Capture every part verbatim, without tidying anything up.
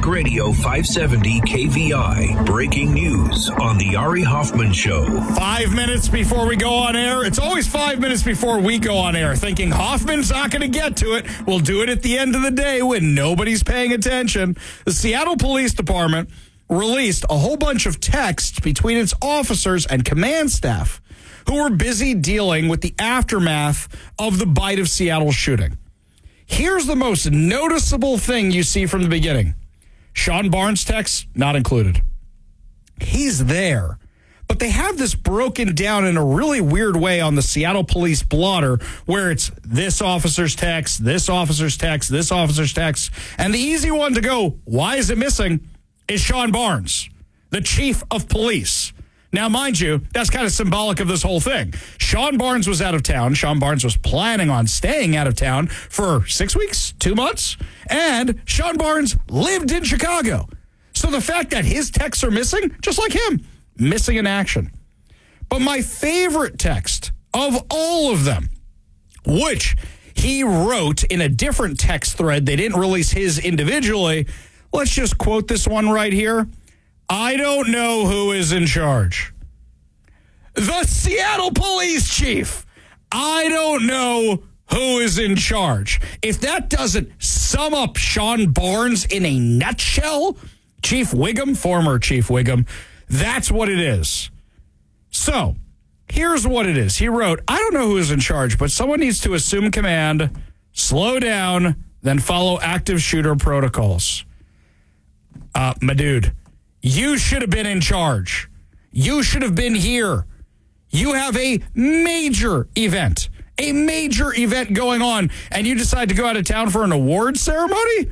Talk Radio five seventy K V I. Breaking news on the Ari Hoffman Show. Five minutes before we go on air. It's always five minutes before we go on air, thinking Hoffman's not going to get to it. We'll do it at the end of the day when nobody's paying attention. The Seattle Police Department released a whole bunch of texts between its officers and command staff who were busy dealing with the aftermath of the Bite of Seattle shooting. Here's the most noticeable thing you see from the beginning. Sean Barnes' text, not included. He's there, but they have this broken down in a really weird way on the Seattle Police blotter where it's this officer's text, this officer's text, this officer's text, and the easy one to go, why is it missing, is Sean Barnes, the chief of police. Now, mind you, that's kind of symbolic of this whole thing. Sean Barnes was out of town. Sean Barnes was planning on staying out of town for six weeks, two months, and Sean Barnes lived in Chicago. So the fact that his texts are missing, just like him, missing in action. But my favorite text of all of them, which he wrote in a different text thread, they didn't release his individually. Let's just quote this one right here. I don't know who is in charge. The Seattle Police Chief. I don't know who is in charge. If that doesn't sum up Sean Barnes in a nutshell, Chief Wiggum, former Chief Wiggum, that's what it is. So, here's what it is. He wrote, I don't know who is in charge, but someone needs to assume command, slow down, then follow active shooter protocols. Uh, my dude. You should have been in charge. You should have been here. You have a major event, a major event going on, and you decide to go out of town for an award ceremony?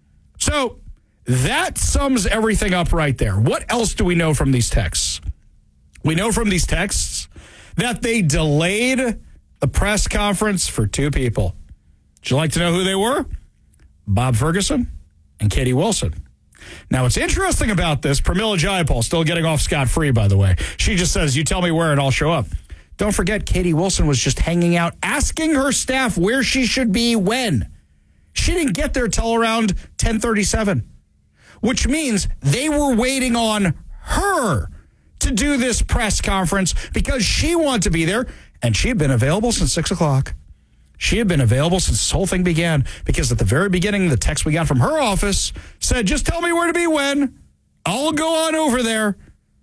So that sums everything up right there. What else do we know from these texts? We know from these texts that they delayed the press conference for two people. Would you like to know who they were? Bob Ferguson and Katie Wilson. Now, what's interesting about this, Pramila Jayapal, still getting off scot-free, by the way. She just says, you tell me where and I'll show up. Don't forget, Katie Wilson was just hanging out, asking her staff where she should be when. She didn't get there till around ten thirty-seven, which means they were waiting on her to do this press conference because she wanted to be there, and she had been available since six o'clock. She had been available since this whole thing began because at the very beginning, the text we got from her office said, just tell me where to be when. I'll go on over there.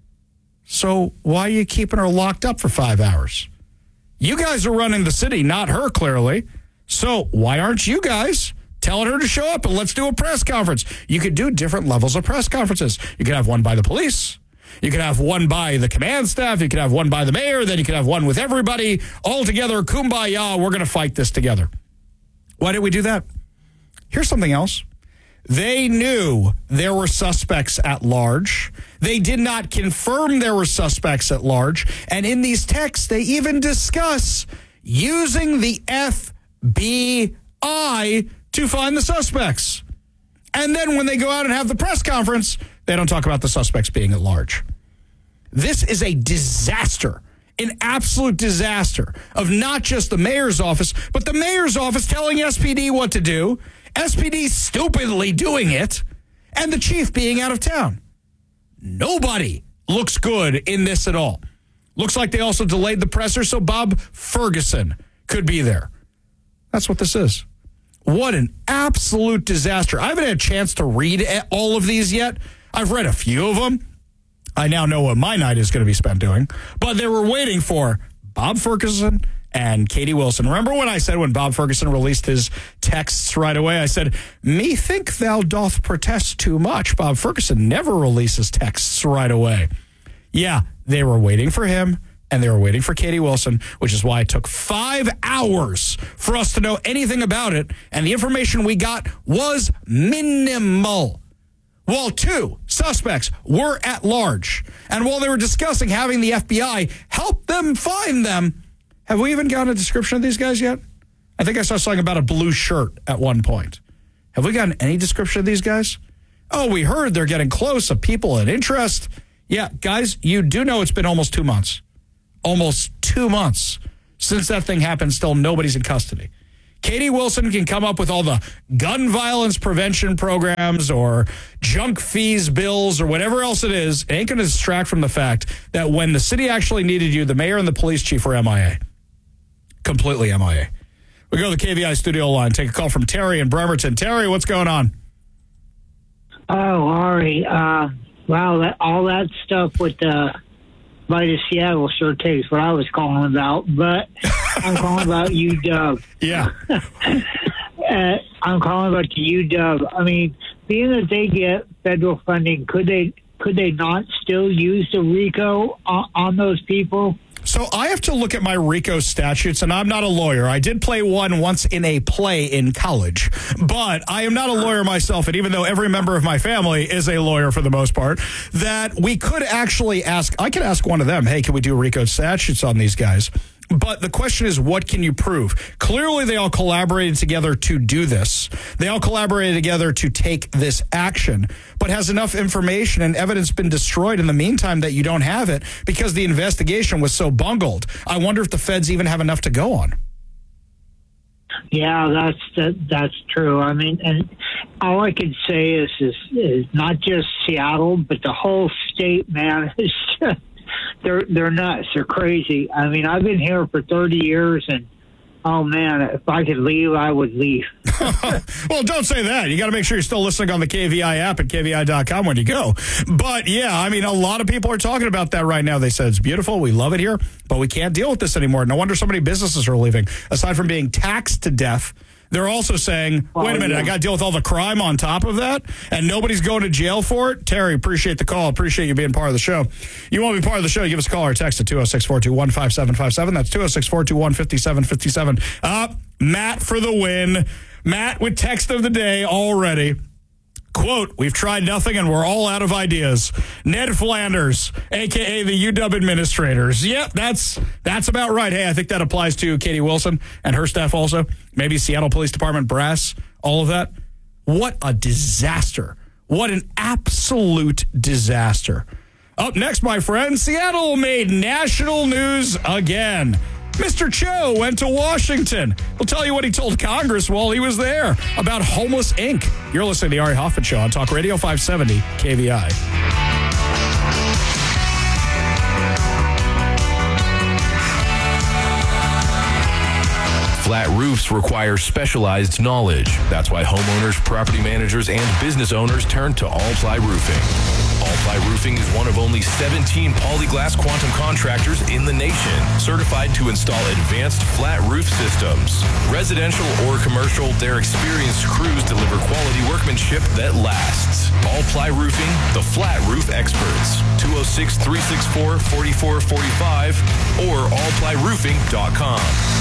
So why are you keeping her locked up for five hours? You guys are running the city, not her, clearly. So why aren't you guys telling her to show up and let's do a press conference? You could do different levels of press conferences. You could have one by the police. You could have one by the command staff. You could have one by the mayor. Then you could have one with everybody all together. Kumbaya, we're going to fight this together. Why did we do that? Here's something else. They knew there were suspects at large. They did not confirm there were suspects at large. And in these texts, they even discuss using the F B I to find the suspects. And then when they go out and have the press conference, they don't talk about the suspects being at large. This is a disaster, an absolute disaster of not just the mayor's office, but the mayor's office telling S P D what to do, S P D stupidly doing it, and the chief being out of town. Nobody looks good in this at all. Looks like they also delayed the presser so Bob Ferguson could be there. That's what this is. What an absolute disaster. I haven't had a chance to read all of these yet. I've read a few of them. I now know what my night is going to be spent doing. But they were waiting for Bob Ferguson and Katie Wilson. Remember when I said when Bob Ferguson released his texts right away, I said, methinks thou doth protest too much. Bob Ferguson never releases texts right away. Yeah, they were waiting for him. And they were waiting for Katie Wilson, which is why it took five hours for us to know anything about it. And the information we got was minimal. While two suspects were at large. And while they were discussing having the F B I help them find them, have we even gotten a description of these guys yet? I think I saw something about a blue shirt at one point. Have we gotten any description of these guys? Oh, we heard they're getting close of people in interest. Yeah, guys, you do know it's been almost two months. Almost two months since that thing happened. Still nobody's in custody. Katie Wilson can come up with all the gun violence prevention programs or junk fees bills or whatever else it is. It ain't going to distract from the fact that when the city actually needed you, the mayor and the police chief were M I A. Completely M I A. We go to the K V I studio line. Take a call from Terry in Bremerton. Terry, what's going on? Oh, Ari. Uh, wow, that, all that stuff with the by the Seattle sure takes what I was calling about, but I'm calling about U W. Yeah. uh, I'm calling about the U W. I mean, being that they get federal funding, could they could they not still use the RICO on, on those people? So I have to look at my RICO statutes, and I'm not a lawyer. I did play one once in a play in college, but I am not a lawyer myself. And even though every member of my family is a lawyer for the most part, that we could actually ask, I could ask one of them, hey, can we do RICO statutes on these guys? But the question is, what can you prove? Clearly, they all collaborated together to do this. They all collaborated together to take this action. But has enough information and evidence been destroyed in the meantime that you don't have it because the investigation was so bungled? I wonder if the feds even have enough to go on. Yeah, that's that, that's true. I mean, and all I could say is, is, is not just Seattle, but the whole state, man, is just... They're they're nuts. They're crazy. I mean, I've been here for thirty years, and oh man, if I could leave, I would leave. Well, don't say that. You got to make sure you're still listening on the K V I app at K V I dot com when you go. But yeah, I mean, a lot of people are talking about that right now. They said it's beautiful. We love it here, but we can't deal with this anymore. No wonder so many businesses are leaving. Aside from being taxed to death, they're also saying, wait a minute, yeah. I got to deal with all the crime on top of that, and nobody's going to jail for it? Terry, appreciate the call. Appreciate you being part of the show. You want to be part of the show, give us a call or text at two oh six, four two one, five seven five seven. That's two oh six, four two one, five seven five seven. Uh, Matt for the win. Matt with text of the day already. Quote, we've tried nothing and we're all out of ideas. Ned Flanders, a k a the U W administrators. Yep, that's that's about right. Hey, I think that applies to Katie Wilson and her staff also. Maybe Seattle Police Department brass, all of that. What a disaster. What an absolute disaster. Up next, my friend, Seattle made national news again. Mister Cho went to Washington. We'll tell you what he told Congress while he was there about Homeless Incorporated. You're listening to the Ari Hoffman Show on Talk Radio five seventy K V I. Flat roofs require specialized knowledge. That's why homeowners, property managers, and business owners turn to All Ply Roofing. All Ply Roofing is one of only seventeen Polyglass Quantum contractors in the nation, certified to install advanced flat roof systems. Residential or commercial, their experienced crews deliver quality workmanship that lasts. All Ply Roofing, the flat roof experts. two oh six, three six four, four four four five or all ply roofing dot com.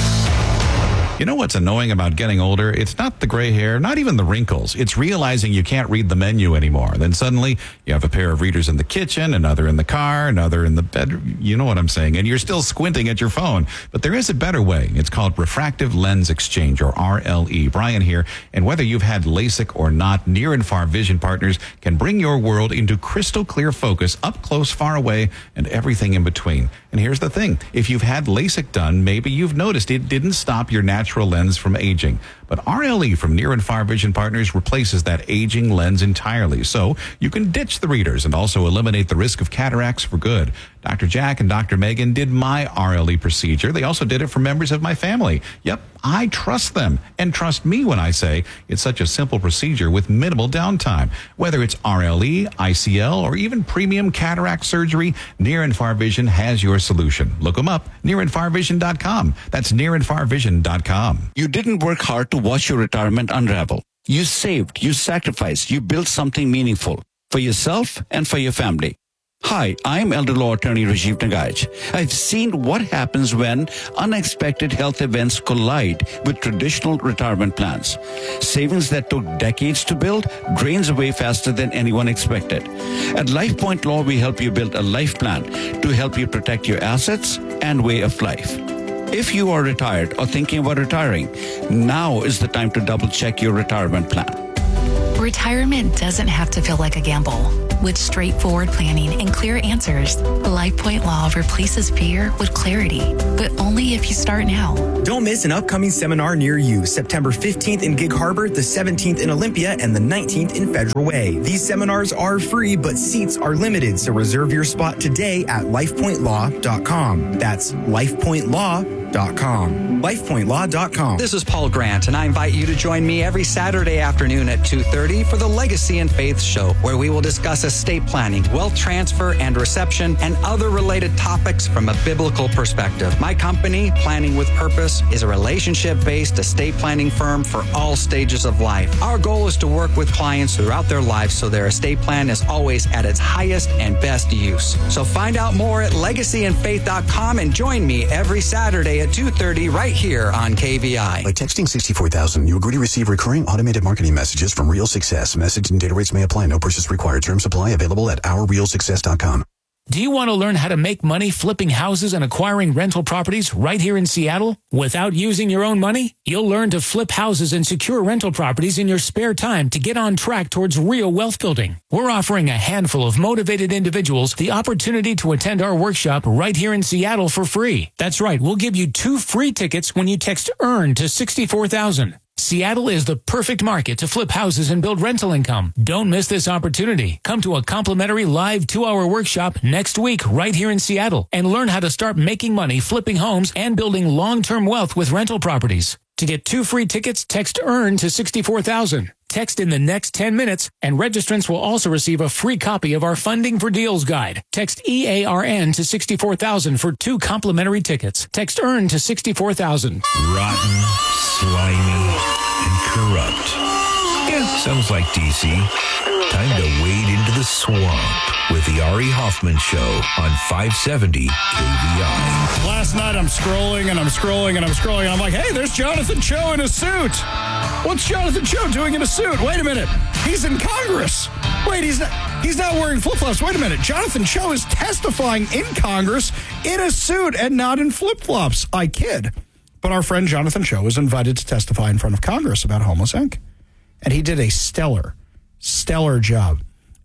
You know what's annoying about getting older? It's not the gray hair, not even the wrinkles. It's realizing you can't read the menu anymore. Then suddenly you have a pair of readers in the kitchen, another in the car, another in the bedroom. You know what I'm saying? And you're still squinting at your phone. But there is a better way. It's called Refractive Lens Exchange, or R L E. Brian here. And whether you've had LASIK or not, Near and Far Vision Partners can bring your world into crystal clear focus, up close, far away, and everything in between. And here's the thing. If you've had LASIK done, maybe you've noticed it didn't stop your natural lens from aging. But R L E from Near and Far Vision Partners replaces that aging lens entirely. So you can ditch the readers and also eliminate the risk of cataracts for good. Doctor Jack and Doctor Megan did my R L E procedure. They also did it for members of my family. Yep, I trust them. And trust me when I say it's such a simple procedure with minimal downtime. Whether it's R L E, I C L, or even premium cataract surgery, Near and Far Vision has your solution. Look them up, near and far vision dot com. That's near and far vision dot com. You didn't work hard to watch your retirement unravel. You saved, you sacrificed, you built something meaningful for yourself and for your family. Hi, I'm elder law attorney Rajiv Nagaj. I've seen what happens when unexpected health events collide with traditional retirement plans. Savings that took decades to build drains away faster than anyone expected. At LifePoint Law, we help you build a life plan to help you protect your assets and way of life. If you are retired or thinking about retiring, now is the time to double check your retirement plan. Retirement doesn't have to feel like a gamble. With straightforward planning and clear answers, LifePoint Law replaces fear with clarity, but only if you start now. Don't miss an upcoming seminar near you, September fifteenth in Gig Harbor, the seventeenth in Olympia, and the nineteenth in Federal Way. These seminars are free, but seats are limited, so reserve your spot today at lifepoint law dot com. That's lifepoint law dot com. lifepoint law dot com. This is Paul Grant, and I invite you to join me every Saturday afternoon at two thirty for the Legacy and Faith Show, where we will discuss estate planning, wealth transfer and reception, and other related topics from a biblical perspective. My company, Planning with Purpose, is a relationship-based estate planning firm for all stages of life. Our goal is to work with clients throughout their lives so their estate plan is always at its highest and best use. So find out more at legacy and faith dot com and join me every Saturday at two thirty right here on K V I. By texting sixty-four thousand, you agree to receive recurring automated marketing messages from Real Success. Message and data rates may apply. No purchase required. Terms apply. Available at our real success dot com. Do you want to learn how to make money flipping houses and acquiring rental properties right here in Seattle without using your own money? You'll learn to flip houses and secure rental properties in your spare time to get on track towards real wealth building. We're offering a handful of motivated individuals the opportunity to attend our workshop right here in Seattle for free. That's right, we'll give you two free tickets when you text EARN to sixty-four thousand. Seattle is the perfect market to flip houses and build rental income. Don't miss this opportunity. Come to a complimentary live two-hour workshop next week right here in Seattle and learn how to start making money flipping homes and building long-term wealth with rental properties. To get two free tickets, text EARN to sixty-four thousand. Text in the next ten minutes, and registrants will also receive a free copy of our Funding for Deals guide. Text E A R N to sixty-four thousand for two complimentary tickets. Text EARN to sixty-four thousand. Rotten, slimy, and corrupt. Yeah, sounds like D C. Time to wade into the swamp with the Ari Hoffman Show on five seventy K V I. Last night I'm scrolling and I'm scrolling and I'm scrolling and I'm like, hey, there's Jonathan Cho in a suit. What's Jonathan Cho doing in a suit? Wait a minute. He's in Congress. Wait, he's not, he's not wearing flip-flops. Wait a minute. Jonathan Cho is testifying in Congress in a suit and not in flip-flops. I kid. But our friend Jonathan Cho was invited to testify in front of Congress about Homeless Incorporated. And he did a stellar, stellar job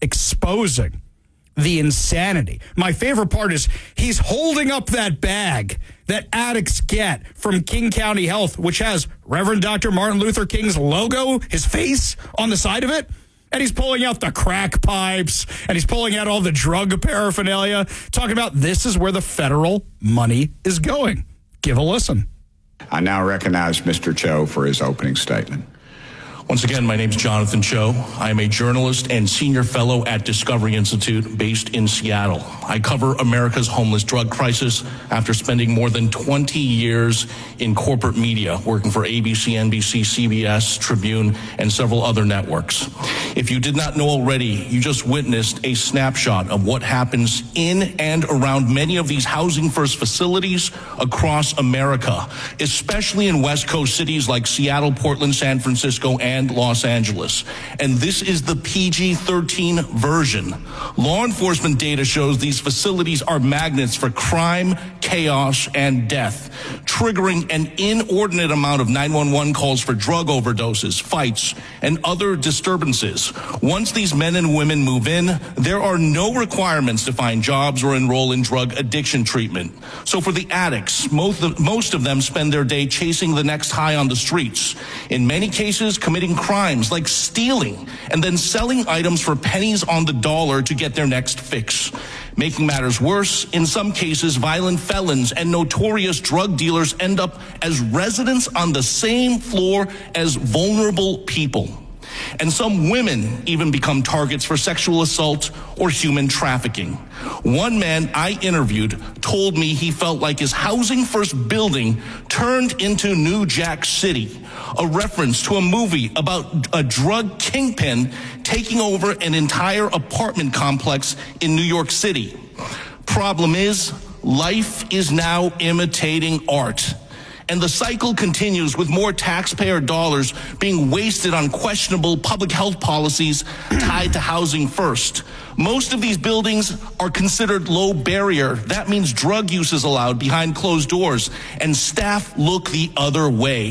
exposing the insanity. My favorite part is he's holding up that bag that addicts get from King County Health, which has Reverend Doctor Martin Luther King's logo, his face on the side of it. And he's pulling out the crack pipes, and he's pulling out all the drug paraphernalia, talking about this is where the federal money is going. Give a listen. I now recognize Mister Cho for his opening statement. Once again, my name is Jonathan Cho. I am a journalist and senior fellow at Discovery Institute based in Seattle. I cover America's homeless drug crisis after spending more than twenty years in corporate media, working for A B C, N B C, C B S, Tribune, and several other networks. If you did not know already, you just witnessed a snapshot of what happens in and around many of these housing first facilities across America, especially in West Coast cities like Seattle, Portland, San Francisco, and Los Angeles. And this is the P G thirteen version. Law enforcement data shows these facilities are magnets for crime, chaos, and death, triggering an inordinate amount of nine one one calls for drug overdoses, fights, and other disturbances. Once these men and women move in, there are no requirements to find jobs or enroll in drug addiction treatment. So for the addicts, most of, most of them spend their day chasing the next high on the streets. In many cases, committing crimes like stealing and then selling items for pennies on the dollar to get their next fix. Making matters worse, in some cases, violent felons and notorious drug dealers end up as residents on the same floor as vulnerable people. And some women even become targets for sexual assault or human trafficking. One man I interviewed told me he felt like his housing first building turned into New Jack City, a reference to a movie about a drug kingpin taking over an entire apartment complex in New York City. Problem is, life is now imitating art. And the cycle continues with more taxpayer dollars being wasted on questionable public health policies tied to housing first. Most of these buildings are considered low barrier. That means drug use is allowed behind closed doors, and staff look the other way.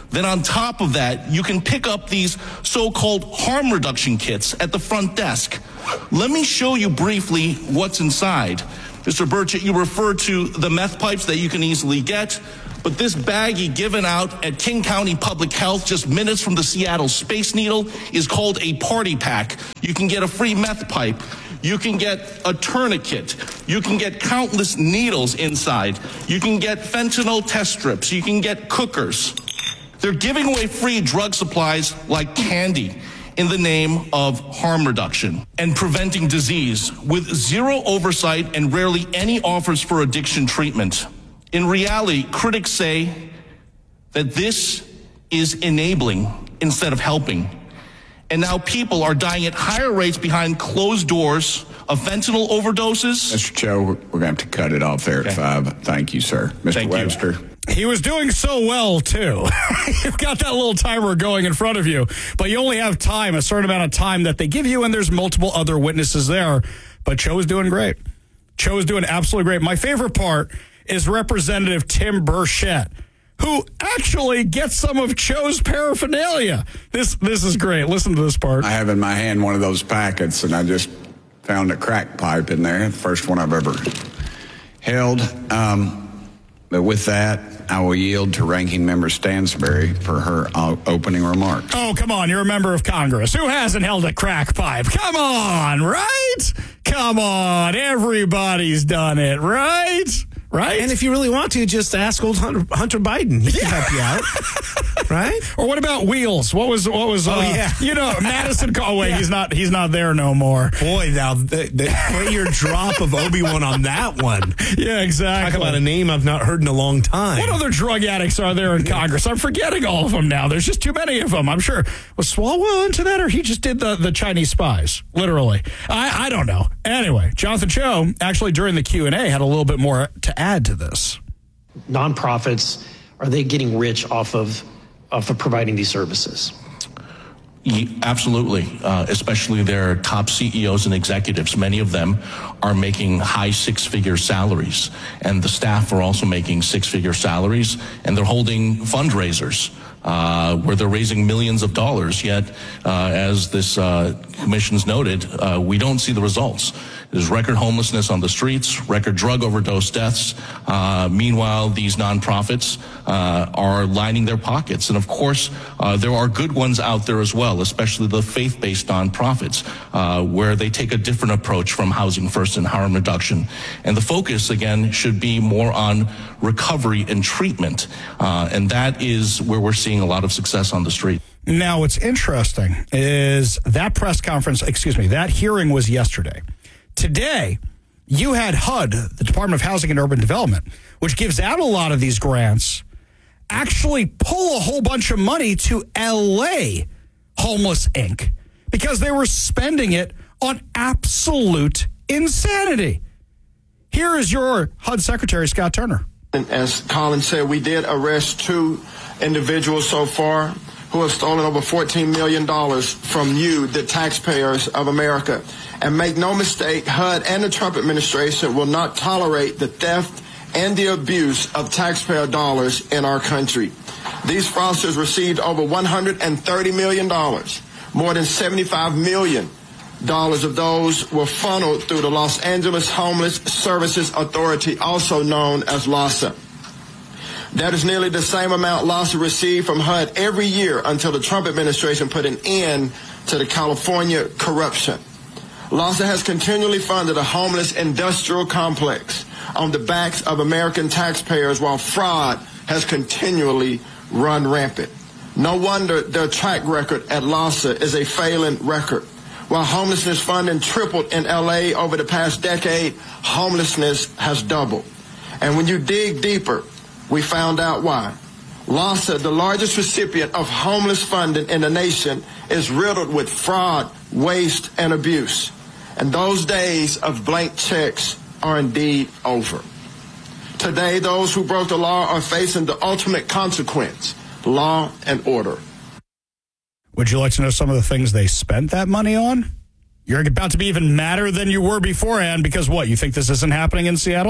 Then on top of that, you can pick up these so-called harm reduction kits at the front desk. Let me show you briefly what's inside. Mister Burchett, you refer to the meth pipes that you can easily get, but this baggie given out at King County Public Health just minutes from the Seattle Space Needle is called a party pack. You can get a free meth pipe. You can get a tourniquet. You can get countless needles inside. You can get fentanyl test strips. You can get cookers. They're giving away free drug supplies like candy in the name of harm reduction and preventing disease with zero oversight and rarely any offers for addiction treatment. In reality, critics say that this is enabling instead of helping. And now people are dying at higher rates behind closed doors of fentanyl overdoses. Mister Cho, we're going to have to cut it off there okay. at five. Thank you, sir. Mister Thank Webster. You. He was doing so well, too. You've got that little timer going in front of you, but you only have time, a certain amount of time that they give you, and there's multiple other witnesses there. But Cho is doing great. Cho is doing absolutely great. My favorite part is Representative Tim Burchett, who actually gets some of Cho's paraphernalia. This this is great. Listen to this part. I have in my hand one of those packets, and I just found a crack pipe in there, the first one I've ever held. Um, but with that, I will yield to Ranking Member Stansbury for her opening remarks. Oh, come on. You're a member of Congress. Who hasn't held a crack pipe? Come on, right? Come on. Everybody's done it, right? Right? And if you really want to, just ask old Hunter, Hunter Biden. He can help you out. Right? Or what about Wheels? What was, what was, oh, uh, yeah. you know, Madison, oh, wait, yeah. he's not, he's not there no more. Boy, now, the, the player drop of Obi-Wan on that one. Yeah, exactly. Talk about a name I've not heard in a long time. What other drug addicts are there in Congress? I'm forgetting all of them now. There's just too many of them. I'm sure. Was Swalwell into that, or he just did the, the Chinese spies? Literally. I, I don't know. Anyway, Jonathan Cho, actually during the Q and A, had a little bit more to add to this. Nonprofits, are they getting rich off of off of providing these services? Yeah, absolutely, uh, especially their top C E Os and executives. Many of them are making high six-figure salaries, and the staff are also making six-figure salaries, and they're holding fundraisers uh, where they're raising millions of dollars. Yet, uh, as this uh, commission's noted, uh, we don't see the results. There's record homelessness on the streets, record drug overdose deaths. Uh, meanwhile, these nonprofits uh, are lining their pockets. And of course, uh, there are good ones out there as well, especially the faith-based nonprofits, uh, where they take a different approach from Housing First and harm reduction. And the focus, again, should be more on recovery and treatment. Uh, and that is where we're seeing a lot of success on the street. Now, what's interesting is that press conference, excuse me, that hearing was yesterday. Today, you had H U D, the Department of Housing and Urban Development, which gives out a lot of these grants, actually pull a whole bunch of money to L A Homeless Incorporated because they were spending it on absolute insanity. Here is your H U D Secretary, Scott Turner. As Colin said, we did arrest two individuals so far who have stolen over fourteen million dollars from you, the taxpayers of America. And make no mistake, H U D and the Trump administration will not tolerate the theft and the abuse of taxpayer dollars in our country. These fraudsters received over one hundred thirty million dollars. More than seventy-five million dollars of those were funneled through the Los Angeles Homeless Services Authority, also known as LAHSA. That is nearly the same amount LAHSA received from H U D every year until the Trump administration put an end to the California corruption. LAHSA has continually funded a homeless industrial complex on the backs of American taxpayers while fraud has continually run rampant. No wonder their track record at LAHSA is a failing record. While homelessness funding tripled in L A over the past decade, homelessness has doubled. And when you dig deeper, we found out why. LAHSA, the largest recipient of homeless funding in the nation, is riddled with fraud, waste, and abuse. And those days of blank checks are indeed over. Today, those who broke the law are facing the ultimate consequence, law and order. Would you like to know some of the things they spent that money on? You're about to be even madder than you were beforehand because what? You think this isn't happening in Seattle?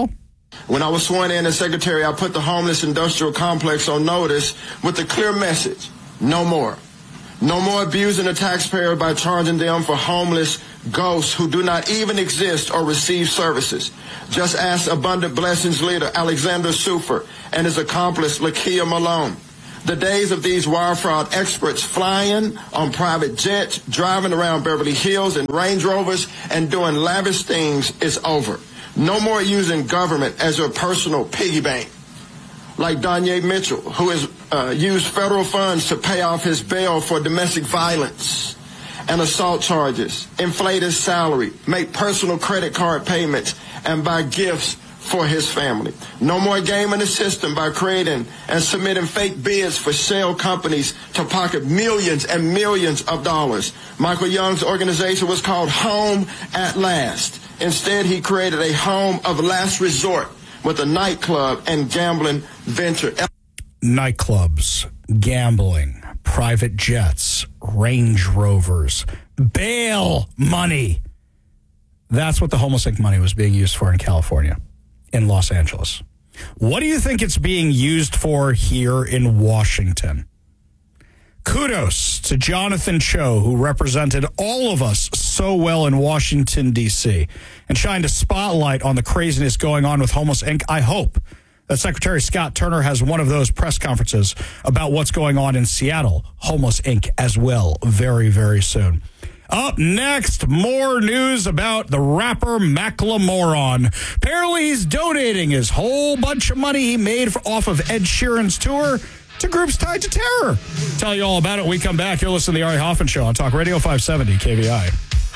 When I was sworn in as secretary, I put the homeless industrial complex on notice with a clear message: no more. No more abusing the taxpayer by charging them for homeless ghosts who do not even exist or receive services. Just ask Abundant Blessings leader Alexander Sufer and his accomplice Lakia Malone. The days of these wire fraud experts flying on private jets, driving around Beverly Hills in Range Rovers, and doing lavish things is over. No more using government as your personal piggy bank. Like Danye Mitchell, who has uh, used federal funds to pay off his bail for domestic violence and assault charges, inflate his salary, make personal credit card payments, and buy gifts for his family. No more gaming the system by creating and submitting fake bids for shell companies to pocket millions and millions of dollars. Michael Young's organization was called Home at Last. Instead, he created a home of last resort with a nightclub and gambling venture. Nightclubs, gambling, private jets, Range Rovers, bail money. That's what the Homeless Incorporated money was being used for in California, in Los Angeles. What do you think it's being used for here in Washington? Kudos to Jonathan Cho, who represented all of us so well in Washington, D C, and shined a spotlight on the craziness going on with Homeless Incorporated. I hope that Secretary Scott Turner has one of those press conferences about what's going on in Seattle, Homeless Incorporated, as well, very, very soon. Up next, more news about the rapper Macklemoron. Apparently, he's donating his whole bunch of money he made off of Ed Sheeran's tour to groups tied to terror. Tell you all about it when we come back. You'll listen to the Ari Hoffman Show on Talk Radio five seventy K V I.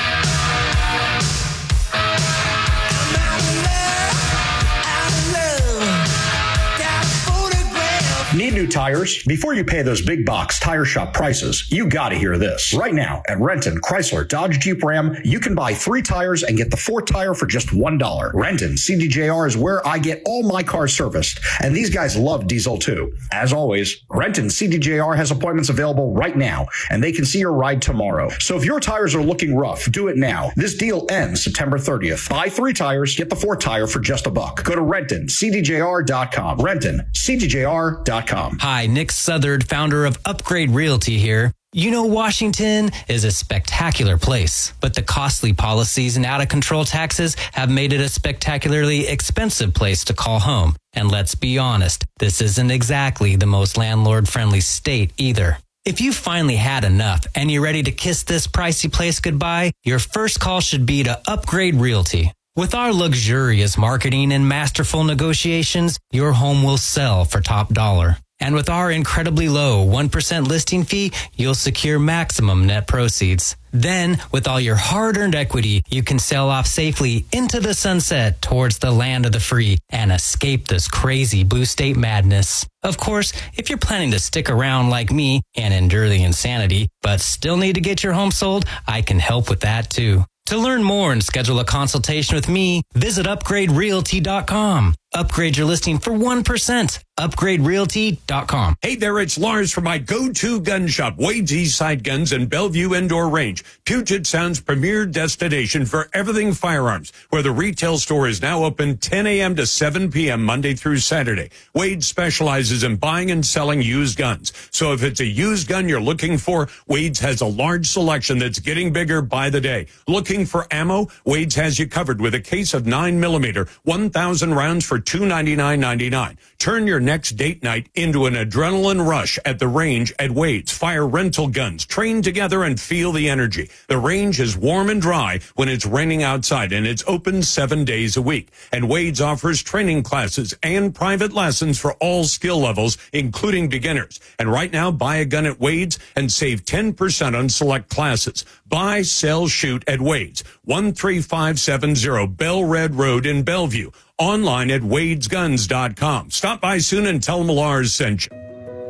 Need new tires? Before you pay those big box tire shop prices, you gotta hear this. Right now at Renton, Chrysler, Dodge, Jeep, Ram, you can buy three tires and get the fourth tire for just one dollar. Renton C D J R is where I get all my cars serviced, and these guys love diesel too. As always, Renton C D J R has appointments available right now, and they can see your ride tomorrow. So if your tires are looking rough, do it now. This deal ends September thirtieth. Buy three tires, get the fourth tire for just a buck. Go to Renton C D J R dot com. Renton C D J R dot com. Hi, Nick Southard, founder of Upgrade Realty here. You know, Washington is a spectacular place, but the costly policies and out-of-control taxes have made it a spectacularly expensive place to call home. And let's be honest, this isn't exactly the most landlord-friendly state either. If you finally had enough and you're ready to kiss this pricey place goodbye, your first call should be to Upgrade Realty. With our luxurious marketing and masterful negotiations, your home will sell for top dollar. And with our incredibly low one percent listing fee, you'll secure maximum net proceeds. Then, with all your hard-earned equity, you can sail off safely into the sunset towards the land of the free and escape this crazy blue state madness. Of course, if you're planning to stick around like me and endure the insanity, but still need to get your home sold, I can help with that too. To learn more and schedule a consultation with me, visit upgrade realty dot com. Upgrade your listing for one percent. upgrade realty dot com. Hey there, it's Lars from my go-to gun shop, Wade's Eastside Guns and Bellevue Indoor Range, Puget Sound's premier destination for everything firearms, where the retail store is now open ten a.m. to seven p.m. Monday through Saturday. Wade specializes in buying and selling used guns. So if it's a used gun you're looking for, Wade's has a large selection that's getting bigger by the day. Looking for ammo? Wade's has you covered with a case of nine millimeter, one thousand rounds for two hundred ninety-nine ninety-nine. Turn your next date night into an adrenaline rush at the range at Wade's. Fire rental guns, train together and feel the energy. The range is warm and dry when it's raining outside, and it's open seven days a week. And Wade's offers training classes and private lessons for all skill levels, including beginners. And right now, buy a gun at Wade's and save ten percent on select classes. Buy, sell, shoot at Wade's, one three five seven zero Bell Red Road in Bellevue. Online at wades guns dot com. Stop by soon and tell them Lars sent you.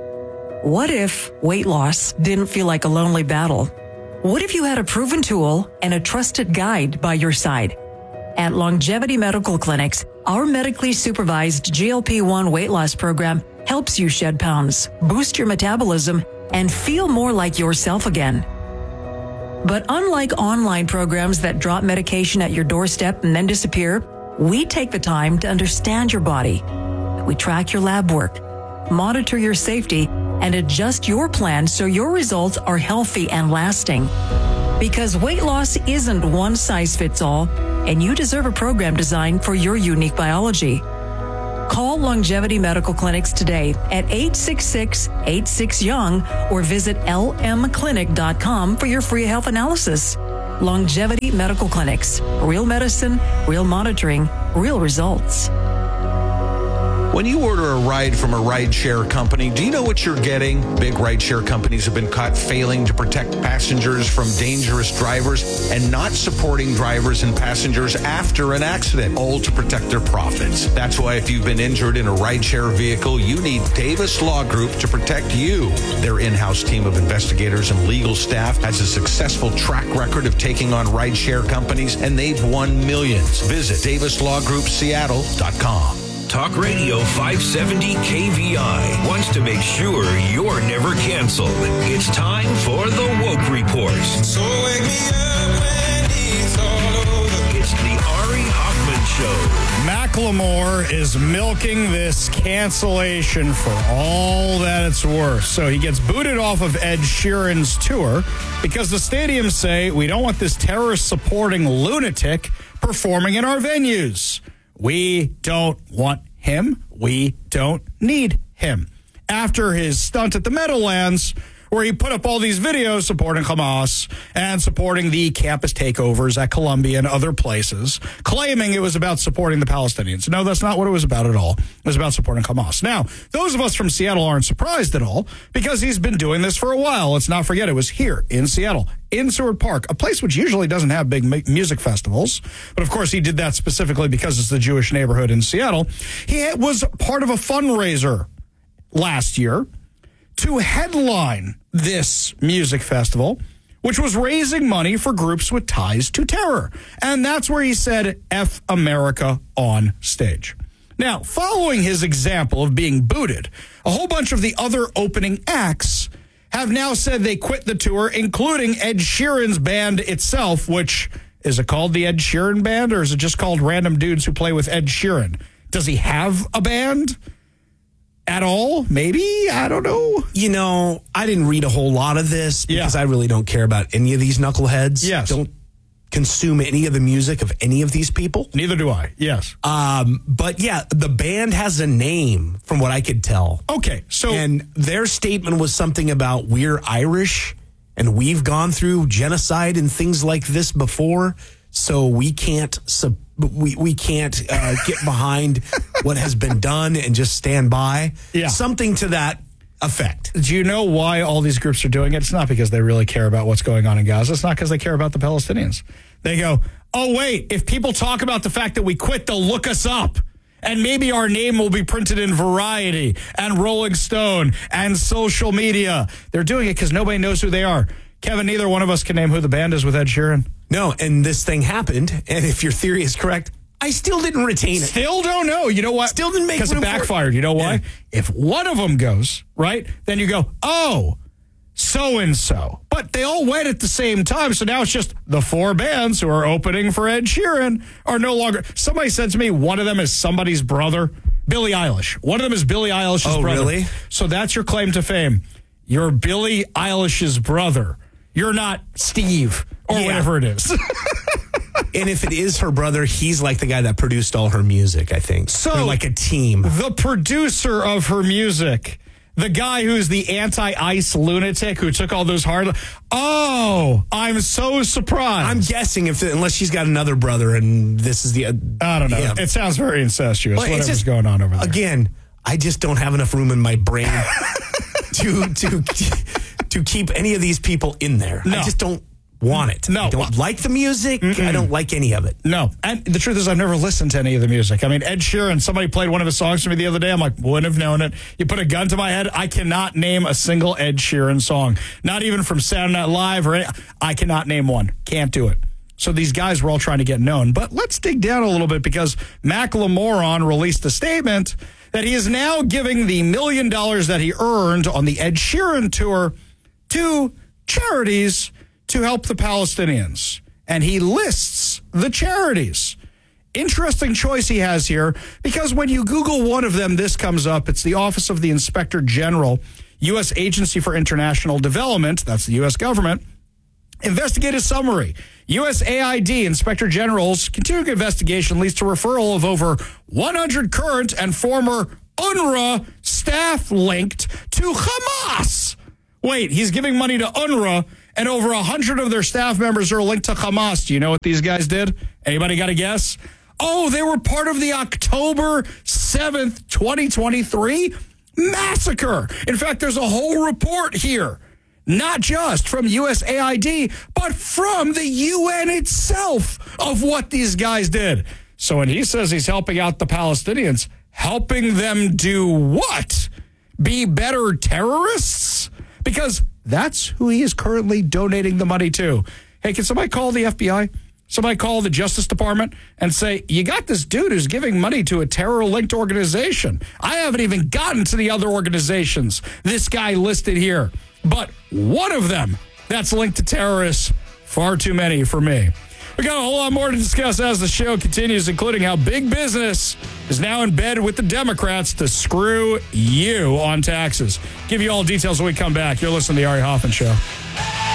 What if weight loss didn't feel like a lonely battle? What if you had a proven tool and a trusted guide by your side? At Longevity Medical Clinics, our medically supervised G L P one weight loss program helps you shed pounds, boost your metabolism, and feel more like yourself again. But unlike online programs that drop medication at your doorstep and then disappear, We take the time to understand your body. We track your lab work, monitor your safety, and adjust your plan so your results are healthy and lasting. Because weight loss isn't one size fits all, and you deserve a program designed for your unique biology. Call Longevity Medical Clinics today at eight six six, eight six, young or visit L M clinic dot com for your free health analysis. Longevity Medical Clinics. Real medicine, real monitoring, real results. When you order a ride from a rideshare company, do you know what you're getting? Big rideshare companies have been caught failing to protect passengers from dangerous drivers and not supporting drivers and passengers after an accident, all to protect their profits. That's why if you've been injured in a rideshare vehicle, you need Davis Law Group to protect you. Their in-house team of investigators and legal staff has a successful track record of taking on rideshare companies, and they've won millions. Visit Davis Law Group Seattle dot com. Talk Radio five seventy K V I wants to make sure you're never canceled. It's time for the Woke Report. So wake me up when it's all over. It's the Ari Hoffman Show. Macklemore is milking this cancellation for all that it's worth. So he gets booted off of Ed Sheeran's tour because the stadiums say, we don't want this terrorist-supporting lunatic performing in our venues. We don't want him. We don't need him. After his stunt at the Meadowlands, where he put up all these videos supporting Hamas and supporting the campus takeovers at Columbia and other places, claiming it was about supporting the Palestinians. No, that's not what it was about at all. It was about supporting Hamas. Now, those of us from Seattle aren't surprised at all because he's been doing this for a while. Let's not forget it was here in Seattle, in Seward Park, a place which usually doesn't have big music festivals. But, of course, he did that specifically because it's the Jewish neighborhood in Seattle. He was part of a fundraiser last year to headline this music festival, which was raising money for groups with ties to terror. And that's where he said, F America on stage. Now, following his example of being booted, a whole bunch of the other opening acts have now said they quit the tour, including Ed Sheeran's band itself, which, is it called the Ed Sheeran Band, or is it just called random dudes who play with Ed Sheeran? Does he have a band at all? Maybe? I don't know. You know, I didn't read a whole lot of this because yeah. I really don't care about any of these knuckleheads. Yes. Don't consume any of the music of any of these people. Neither do I. Yes. Um, but yeah, the band has a name from what I could tell. Okay. So, and their statement was something about we're Irish and we've gone through genocide and things like this before. So we can't sub- we we can't uh, get behind what has been done and just stand by. Yeah. Something to that effect. Do you know why all these groups are doing it? It's not because they really care about what's going on in Gaza. It's not because they care about the Palestinians. They go, oh, wait, if people talk about the fact that we quit, they'll look us up. And maybe our name will be printed in Variety and Rolling Stone and social media. They're doing it because nobody knows who they are. Kevin, neither one of us can name who the band is with Ed Sheeran. No, and this thing happened, and if your theory is correct, I still didn't retain it. Still don't know. You know what? Still didn't make because it backfired. You know why? Yeah. If one of them goes, right, then you go, oh, so-and-so. But they all went at the same time, so now it's just the four bands who are opening for Ed Sheeran are no longer. Somebody said to me one of them is somebody's brother, Billie Eilish. One of them is Billie Eilish's oh, brother. Really? So that's your claim to fame. You're Billie Eilish's brother. You're not Steve or yeah. whatever it is. And if it is her brother, he's like the guy that produced all her music, I think. So they're like a team. The producer of her music, the guy who's the anti-ICE lunatic who took all those hard... Oh, I'm so surprised. I'm guessing if unless she's got another brother and this is the... Uh, I don't know. Yeah. It sounds very incestuous, well, whatever's just, going on over there. Again, I just don't have enough room in my brain to... to to keep any of these people in there. No. I just don't want it. No. I don't like the music. Mm-mm. I don't like any of it. No. And the truth is I've never listened to any of the music. I mean, Ed Sheeran, somebody played one of his songs for me the other day. I'm like, wouldn't have known it. You put a gun to my head, I cannot name a single Ed Sheeran song. Not even from Saturday Night Live or any, I cannot name one. Can't do it. So these guys were all trying to get known. But let's dig down a little bit because Macklemore released a statement that he is now giving the million dollars that he earned on the Ed Sheeran tour to charities to help the Palestinians. And he lists the charities. interesting choice he has here, because when you Google one of them, this comes up. It's the Office of the Inspector General, U S Agency for International Development. That's the U S government. Investigative summary. U S A I D Inspector General's continuing investigation leads to referral of over one hundred current and former UNRWA staff linked to Hamas. Wait, he's giving money to UNRWA, and over one hundred of their staff members are linked to Hamas. Do you know what these guys did? Anybody got a guess? Oh, they were part of the October seventh, twenty twenty-three massacre. In fact, there's a whole report here, not just from U S A I D, but from the U N itself of what these guys did. So when he says he's helping out the Palestinians, helping them do what? Be better terrorists? Because that's who he is currently donating the money to. Hey, can somebody call the F B I? Somebody call the Justice Department and say, you got this dude who's giving money to a terror-linked organization. I haven't even gotten to the other organizations this guy listed here. But one of them that's linked to terrorists, far too many for me. We got a whole lot more to discuss as the show continues, including how big business is now in bed with the Democrats to screw you on taxes. Give you all details when we come back. You're listening to the Ari Hoffman Show.